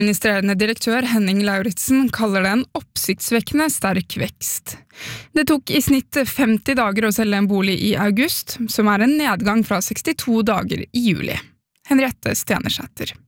Administrerende direktør Henning Lauritsen kaller det en oppsiktsvekkende sterk vekst. Det tok i snitt 50 dager å selge en bolig i august, som en nedgang fra 62 dager i juli. Henriette Stenersæter.